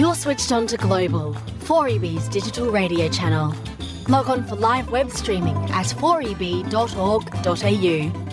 You're switched on to Global, 4EB's digital radio channel. Log on for live web streaming at 4eb.org.au.